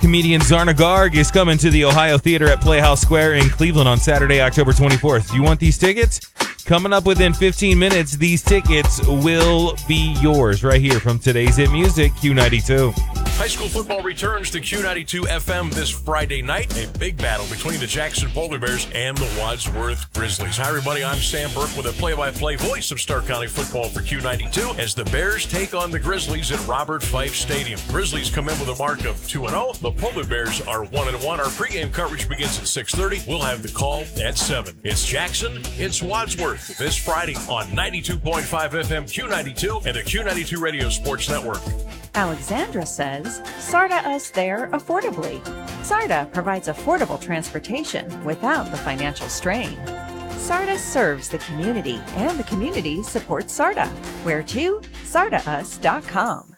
Comedian Zarna Garg is coming to the Ohio Theater at Playhouse Square in Cleveland on Saturday, October 24th. You want these tickets? Coming up within 15 minutes, these tickets will be yours right here from today's hit music, Q92. High school football returns to Q92 FM this Friday night. A big battle between the Jackson Polar Bears and the Wadsworth Grizzlies. Hi, everybody. I'm Sam Burke with a play-by-play voice of Stark County football for Q92 as the Bears take on the Grizzlies at Robert Fife Stadium. Grizzlies come in with a mark of 2-0. The Polar Bears are 1-1. Our pregame coverage begins at 6:30. We'll have the call at 7. It's Jackson. It's Wadsworth this Friday on 92.5 FM Q92 and the Q92 Radio Sports Network. Alexandra says, SARTA us there affordably. SARTA provides affordable transportation without the financial strain. SARTA serves the community, and the community supports SARTA. Where to? SARTAus.com.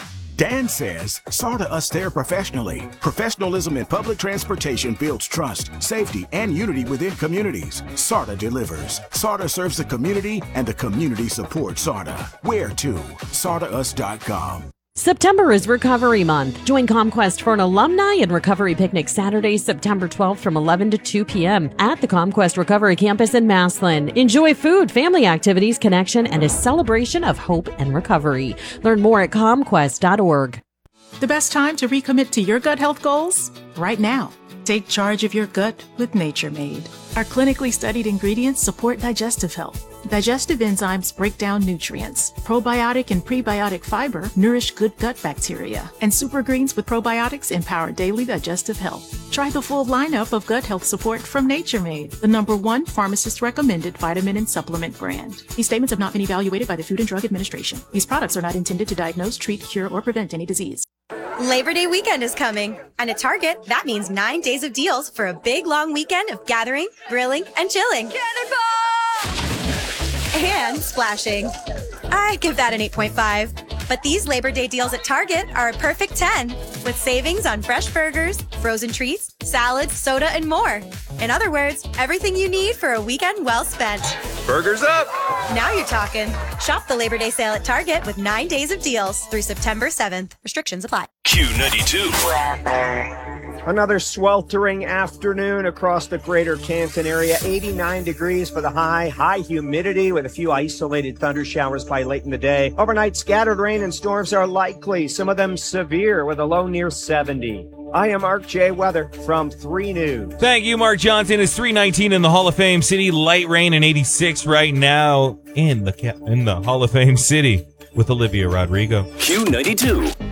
Dan says, SARTA us there professionally. Professionalism in public transportation builds trust, safety, and unity within communities. SARTA delivers. SARTA serves the community, and the community supports SARTA. Where to? SARTAus.com. September is Recovery Month. Join ComQuest for an alumni and recovery picnic Saturday, September 12th from 11 to 2 p.m. at the ComQuest Recovery Campus in Massillon. Enjoy food, family activities, connection, and a celebration of hope and recovery. Learn more at comquest.org. The best time to recommit to your gut health goals? Right now. Take charge of your gut with Nature Made. Our clinically studied ingredients support digestive health. Digestive enzymes break down nutrients. Probiotic and prebiotic fiber nourish good gut bacteria. And super greens with probiotics empower daily digestive health. Try the full lineup of gut health support from Nature Made, the #1 pharmacist-recommended vitamin and supplement brand. These statements have not been evaluated by the Food and Drug Administration. These products are not intended to diagnose, treat, cure, or prevent any disease. Labor Day weekend is coming, and at Target, that means 9 days of deals for a big, long weekend of gathering, grilling, and chilling. Cannonball! And splashing. I give that an 8.5. But these Labor Day deals at Target are a perfect 10, with savings on fresh burgers, frozen treats, salads, soda, and more. In other words, everything you need for a weekend well spent. Burgers up! Now you're talking. Shop the Labor Day sale at Target with 9 days of deals through September 7th. Restrictions apply. Q92. Another sweltering afternoon across the greater Canton area. 89 degrees for the high. High humidity with a few isolated thunder showers by late in the day. Overnight scattered rain and storms are likely, some of them severe with a low near 70. I am Mark J. Weather from 3 News. Thank you, Mark Johnson. It's 3:19 in the Hall of Fame City. Light rain and 86 right now in the Hall of Fame City with Olivia Rodrigo. Q92.